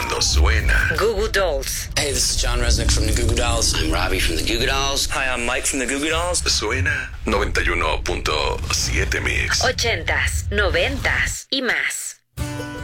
cuando suena. Goo Goo Dolls. Hey, this is John Resnick from the Goo Goo Dolls. I'm Robbie from the Goo Goo Dolls. Hi, I'm Mike from the Goo Goo Dolls. Suena 91.7 Mix. 80s, 90s y más.